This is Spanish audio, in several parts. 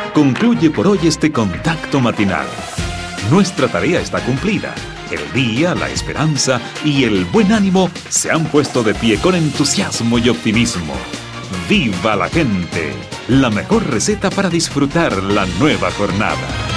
Concluye por hoy este contacto matinal. Nuestra tarea está cumplida. El día, la esperanza y el buen ánimo se han puesto de pie con entusiasmo y optimismo. ¡Viva la gente! La mejor receta para disfrutar la nueva jornada.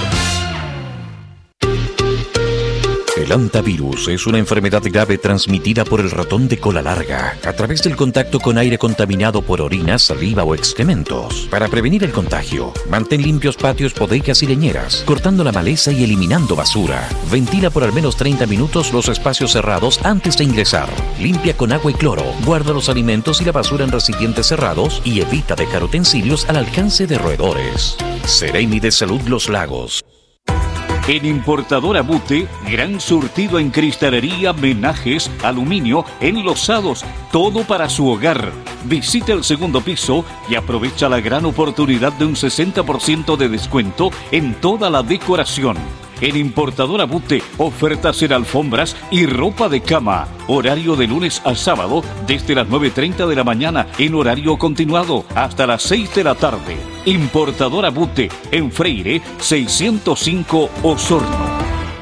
El hantavirus es una enfermedad grave transmitida por el ratón de cola larga a través del contacto con aire contaminado por orina, saliva o excrementos. Para prevenir el contagio, mantén limpios patios, bodegas y leñeras, cortando la maleza y eliminando basura. Ventila por al menos 30 minutos los espacios cerrados antes de ingresar. Limpia con agua y cloro. Guarda los alimentos y la basura en recipientes cerrados y evita dejar utensilios al alcance de roedores. Seremi de Salud Los Lagos. En Importadora Bute, gran surtido en cristalería, menajes, aluminio, enlosados, todo para su hogar. Visita el segundo piso y aprovecha la gran oportunidad de un 60% de descuento en toda la decoración. En Importadora Bute, ofertas en alfombras y ropa de cama. Horario de lunes a sábado desde las 9:30 de la mañana en horario continuado hasta las 6 de la tarde. Importadora Bute, en Freire 605 Osorno.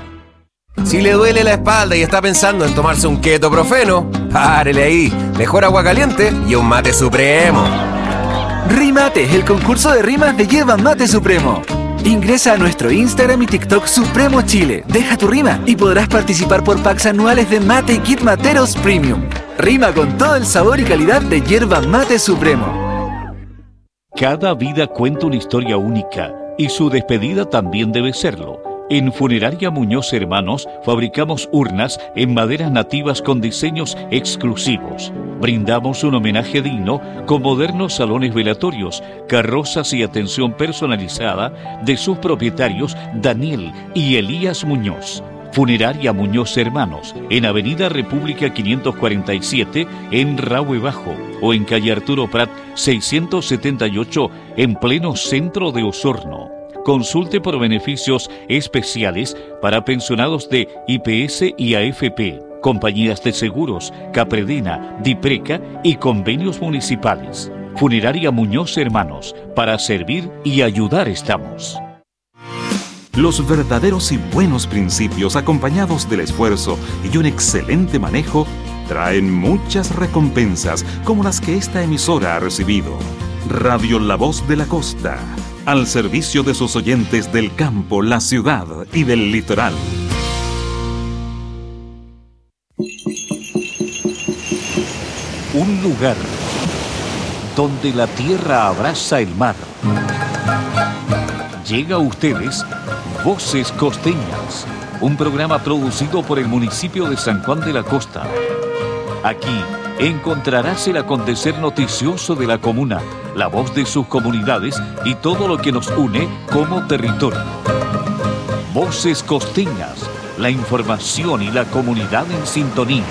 Si le duele la espalda y está pensando en tomarse un ketoprofeno, párele ahí. Mejor agua caliente y un mate supremo. Rimate, el concurso de rimas de Yerba Mate Supremo. Ingresa a nuestro Instagram y TikTok Supremo Chile, deja tu rima y podrás participar por packs anuales de mate y kit materos premium. Rima con todo el sabor y calidad de Yerba Mate Supremo. Cada vida cuenta una historia única y su despedida también debe serlo. En Funeraria Muñoz Hermanos fabricamos urnas en maderas nativas con diseños exclusivos. Brindamos un homenaje digno con modernos salones velatorios, carrozas y atención personalizada de sus propietarios Daniel y Elías Muñoz. Funeraria Muñoz Hermanos, en Avenida República 547, en Rahue Bajo, o en calle Arturo Prat 678, en pleno centro de Osorno. Consulte por beneficios especiales para pensionados de IPS y AFP, compañías de seguros, Capredena, Dipreca y convenios municipales. Funeraria Muñoz Hermanos, para servir y ayudar estamos. Los verdaderos y buenos principios, acompañados del esfuerzo y un excelente manejo, traen muchas recompensas como las que esta emisora ha recibido. Radio La Voz de la Costa, al servicio de sus oyentes del campo, la ciudad y del litoral. Un lugar donde la tierra abraza el mar. Llega a ustedes Voces Costeñas, un programa producido por el municipio de San Juan de la Costa. Aquí encontrarás el acontecer noticioso de la comuna, la voz de sus comunidades y todo lo que nos une como territorio. Voces Costeñas, la información y la comunidad en sintonía.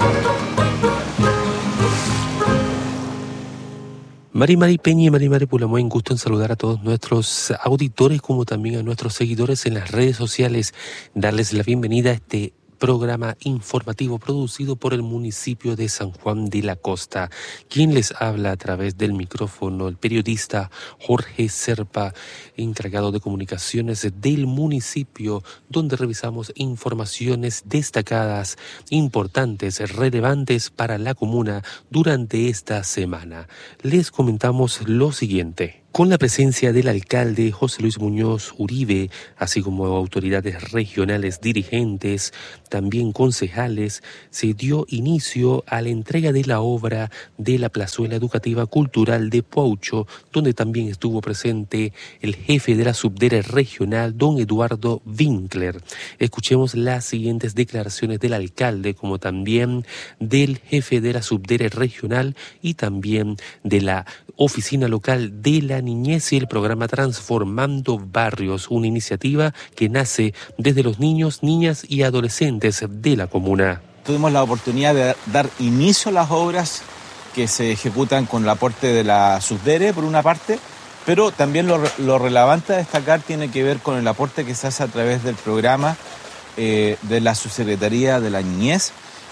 Mari Peña y Mari Pulamoy, gusto en saludar a todos nuestros auditores como también a nuestros seguidores en las redes sociales, darles la bienvenida a este programa informativo producido por el municipio de San Juan de la Costa. Quien les habla a través del micrófono, el periodista Jorge Serpa, encargado de comunicaciones del municipio, donde revisamos informaciones destacadas, importantes, relevantes para la comuna durante esta semana. Les comentamos lo siguiente. Con la presencia del alcalde José Luis Muñoz Uribe, así como autoridades regionales, dirigentes, también concejales, se dio inicio a la entrega de la obra de la plazuela educativa cultural de Poucho, donde también estuvo presente el jefe de la subdere regional, don Eduardo Winkler. Escuchemos las siguientes declaraciones del alcalde, como también del jefe de la subdere regional y también de la oficina local de la niñez y el programa Transformando Barrios, una iniciativa que nace desde los niños, niñas y adolescentes de la comuna. Tuvimos la oportunidad de dar inicio a las obras que se ejecutan con el aporte de la subdere, por una parte, pero también lo relevante a destacar tiene que ver con el aporte que se hace a través del programa de la Subsecretaría de la Niñez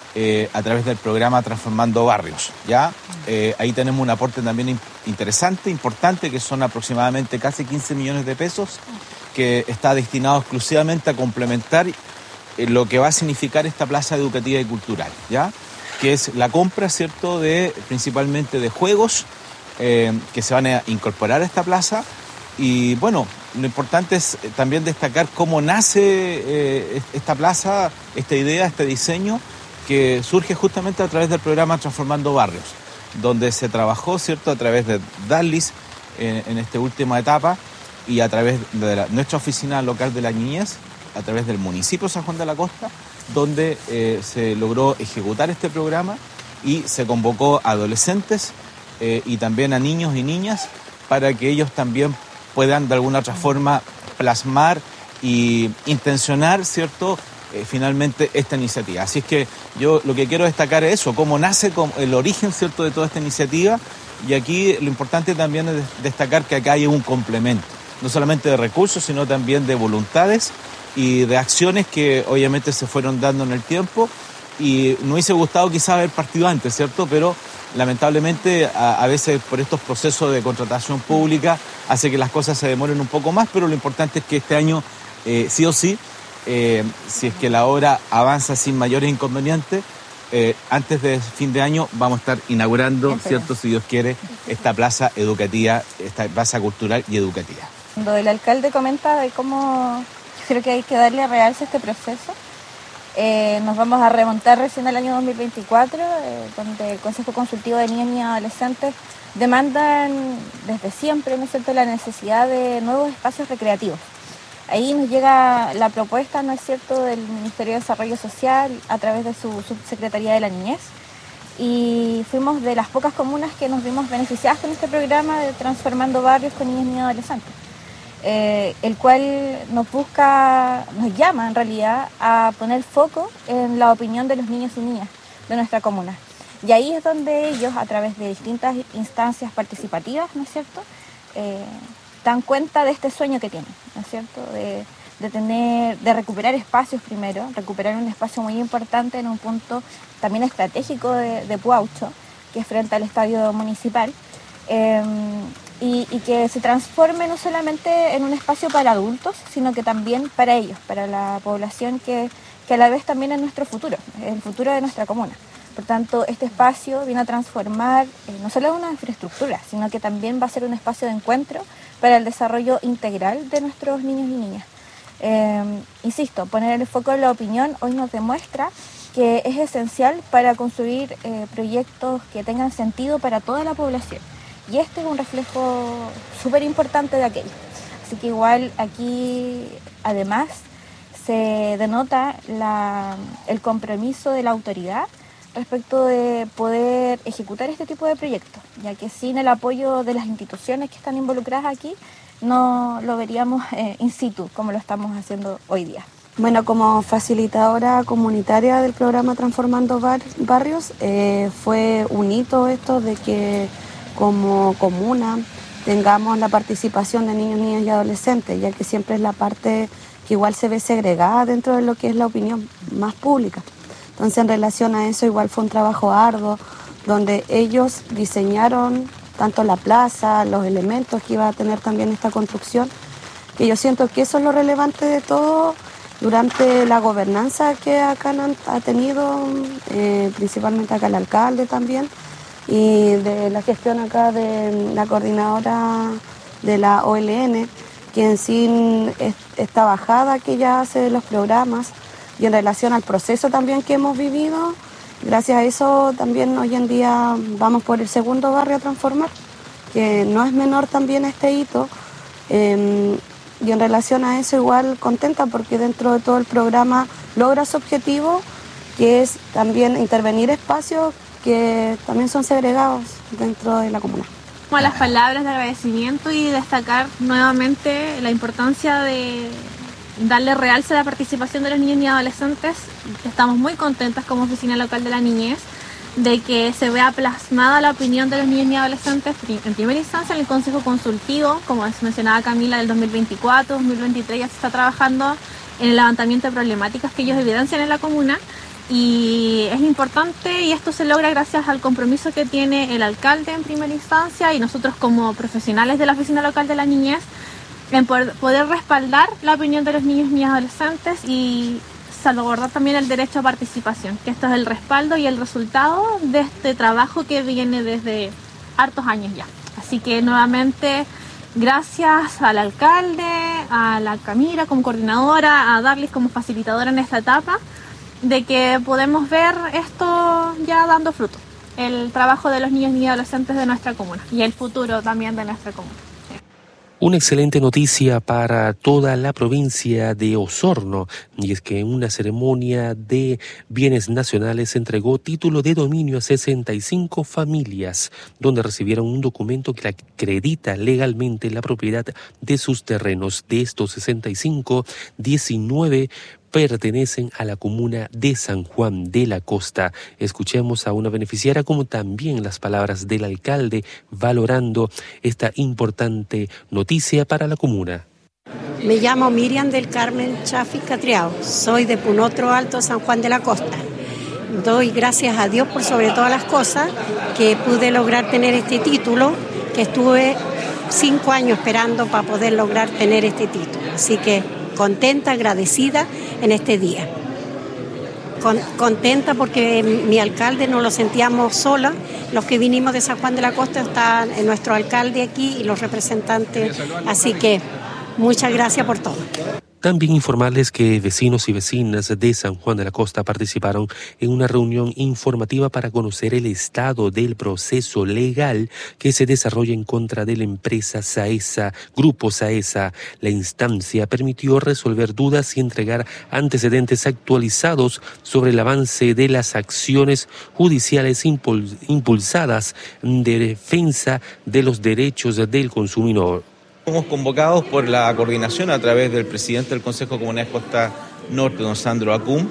a través del programa Transformando Barrios, ¿ya? Ahí tenemos un aporte también interesante, importante, que son aproximadamente casi 15 millones de pesos, que está destinado exclusivamente a complementar lo que va a significar esta plaza educativa y cultural, ¿ya? Que es la compra, ¿cierto?, principalmente de juegos que se van a incorporar a esta plaza. Y bueno, lo importante es también destacar cómo nace esta plaza, esta idea, este diseño, que surge justamente a través del programa Transformando Barrios, donde se trabajó, ¿cierto?, a través de DARLIS en esta última etapa y a través de nuestra oficina local de la niñez, a través del municipio de San Juan de la Costa, donde se logró ejecutar este programa y se convocó a adolescentes y también a niños y niñas para que ellos también puedan de alguna otra forma plasmar y intencionar, ¿cierto?, finalmente esta iniciativa. Así es que yo lo que quiero destacar es eso, cómo nace el origen, ¿cierto?, de toda esta iniciativa, y aquí lo importante también es destacar que acá hay un complemento, no solamente de recursos, sino también de voluntades y de acciones que obviamente se fueron dando en el tiempo, y nos hubiese gustado quizás haber partido antes, ¿cierto?, pero lamentablemente a veces por estos procesos de contratación pública hace que las cosas se demoren un poco más, pero lo importante es que este año sí o sí, si es que la obra avanza sin mayores inconvenientes, antes de fin de año vamos a estar inaugurando, ¿cierto?, si Dios quiere, esta plaza educativa, esta plaza cultural y educativa. Cuando el alcalde comenta de cómo creo que hay que darle realce a este proceso, nos vamos a remontar recién al año 2024, donde el Consejo Consultivo de Niñas y Adolescentes demandan desde siempre, ¿no es cierto?, la necesidad de nuevos espacios recreativos. Ahí nos llega la propuesta, ¿no es cierto?, del Ministerio de Desarrollo Social a través de su Subsecretaría de la Niñez, y fuimos de las pocas comunas que nos vimos beneficiadas con este programa de Transformando Barrios con Niñas y Adolescentes, el cual nos llama en realidad a poner foco en la opinión de los niños y niñas de nuestra comuna. Y ahí es donde ellos, a través de distintas instancias participativas, ¿no es cierto?, dan cuenta de este sueño que tienen, ¿no es cierto?, de recuperar espacios primero, recuperar un espacio muy importante en un punto también estratégico de Puaucho, que es frente al estadio municipal, y que se transforme no solamente en un espacio para adultos, sino que también para ellos, para la población que a la vez también es nuestro futuro, el futuro de nuestra comuna. Por tanto, este espacio viene a transformar no solo una infraestructura, sino que también va a ser un espacio de encuentro para el desarrollo integral de nuestros niños y niñas. Insisto, poner el foco en la opinión hoy nos demuestra que es esencial para construir proyectos que tengan sentido para toda la población. Y este es un reflejo súper importante de aquello. Así que igual aquí, además, se denota el compromiso de la autoridad respecto de poder ejecutar este tipo de proyectos, ya que sin el apoyo de las instituciones que están involucradas aquí, no lo veríamos in situ, como lo estamos haciendo hoy día. Bueno, como facilitadora comunitaria del programa Transformando Barrios, fue un hito esto de que como comuna tengamos la participación de niños, niñas y adolescentes, ya que siempre es la parte que igual se ve segregada dentro de lo que es la opinión más pública. Entonces, en relación a eso, igual fue un trabajo arduo, donde ellos diseñaron tanto la plaza, los elementos que iba a tener también esta construcción, que yo siento que eso es lo relevante de todo durante la gobernanza que acá ha tenido, principalmente acá el alcalde también, y de la gestión acá de la coordinadora de la OLN, que en sí esta bajada que ella hace de los programas, y en relación al proceso también que hemos vivido, gracias a eso también hoy en día vamos por el segundo barrio a transformar, que no es menor también este hito. Y en relación a eso igual contenta porque dentro de todo el programa logra su objetivo, que es también intervenir espacios que también son segregados dentro de la comuna. A las palabras de agradecimiento y destacar nuevamente la importancia de darle realce a la participación de los niños y adolescentes. Estamos muy contentas como Oficina Local de la Niñez de que se vea plasmada la opinión de los niños y adolescentes en primera instancia en el Consejo Consultivo, como mencionaba Camila, del 2024, 2023 ya se está trabajando en el levantamiento de problemáticas que ellos evidencian en la comuna, Y es importante, y esto se logra gracias al compromiso que tiene el alcalde en primera instancia y nosotros como profesionales de la Oficina Local de la Niñez, en poder respaldar la opinión de los niños y niñas adolescentes y salvaguardar también el derecho a participación, que esto es el respaldo y el resultado de este trabajo que viene desde hartos años ya. Así que nuevamente, gracias al alcalde, a la Camila como coordinadora, a Darlis como facilitadora en esta etapa, de que podemos ver esto ya dando fruto, el trabajo de los niños y adolescentes de nuestra comuna y el futuro también de nuestra comuna. Una excelente noticia para toda la provincia de Osorno, y es que en una ceremonia de bienes nacionales se entregó título de dominio a 65 familias, donde recibieron un documento que acredita legalmente la propiedad de sus terrenos. De estos 65, 19 pertenecen a la comuna de San Juan de la Costa. Escuchemos a una beneficiaria como también las palabras del alcalde valorando esta importante noticia para la comuna. Me llamo Miriam del Carmen Chafi Catriao, soy de Punotro Alto, San Juan de la Costa. Doy gracias a Dios por sobre todas las cosas que pude lograr tener este título, que estuve 5 años esperando para poder lograr tener este título. Así que contenta, agradecida en este día. Contenta porque mi alcalde no lo sentíamos sola. Los que vinimos de San Juan de la Costa están nuestro alcalde aquí y los representantes. Así que muchas gracias por todo. También informarles que vecinos y vecinas de San Juan de la Costa participaron en una reunión informativa para conocer el estado del proceso legal que se desarrolla en contra de la empresa Saesa, Grupo Saesa. La instancia permitió resolver dudas y entregar antecedentes actualizados sobre el avance de las acciones judiciales impulsadas de defensa de los derechos del consumidor. Somos convocados por la coordinación a través del presidente del Consejo de Comunidades Costa Norte, don Sandro Acum,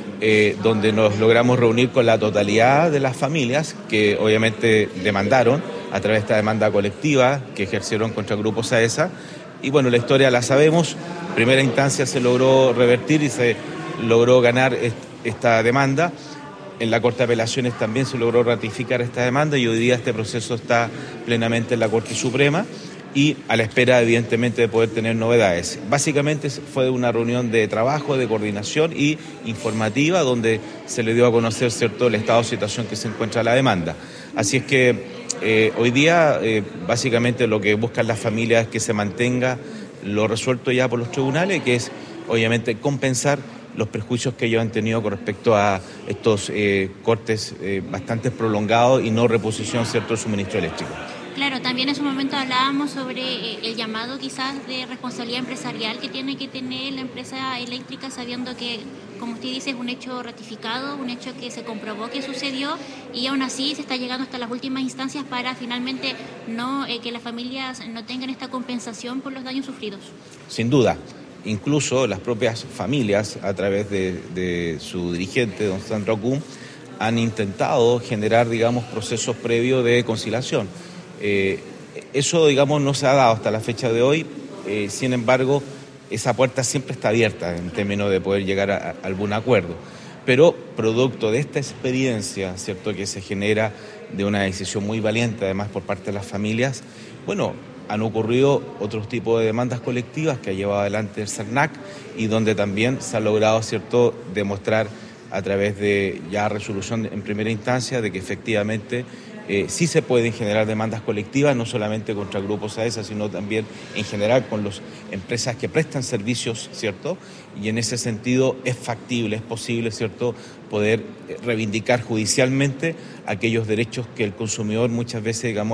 donde nos logramos reunir con la totalidad de las familias que obviamente demandaron a través de esta demanda colectiva que ejercieron contra el Grupo Saesa. Y bueno, la historia la sabemos. En primera instancia se logró revertir y se logró ganar esta demanda. En la Corte de Apelaciones también se logró ratificar esta demanda y hoy día este proceso está plenamente en la Corte Suprema y a la espera, evidentemente, de poder tener novedades. Básicamente fue una reunión de trabajo, de coordinación y informativa, donde se le dio a conocer, ¿cierto?, el estado de situación que se encuentra la demanda. Así es que hoy día, básicamente, lo que buscan las familias es que se mantenga lo resuelto ya por los tribunales, que es, obviamente, compensar los prejuicios que ellos han tenido con respecto a estos cortes bastante prolongados y no reposición, ¿cierto?, del suministro eléctrico. Claro, también en su momento hablábamos sobre el llamado quizás de responsabilidad empresarial que tiene que tener la empresa eléctrica, sabiendo que, como usted dice, es un hecho ratificado, un hecho que se comprobó que sucedió y aún así se está llegando hasta las últimas instancias para finalmente no que las familias no tengan esta compensación por los daños sufridos. Sin duda. Incluso las propias familias, a través de su dirigente, don Sandro Acum, han intentado generar, digamos, procesos previos de conciliación. Eso, digamos, no se ha dado hasta la fecha de hoy, sin embargo, esa puerta siempre está abierta en términos de poder llegar a algún acuerdo. Pero producto de esta experiencia, ¿cierto?, que se genera de una decisión muy valiente, además por parte de las familias, bueno, han ocurrido otros tipos de demandas colectivas que ha llevado adelante el CERNAC y donde también se ha logrado, ¿cierto?, demostrar a través de ya resolución en primera instancia de que efectivamente sí se pueden generar demandas colectivas, no solamente contra el Grupo Saesa, sino también en general con las empresas que prestan servicios, ¿cierto? Y en ese sentido es factible, es posible, ¿cierto?, poder reivindicar judicialmente aquellos derechos que el consumidor muchas veces, digamos,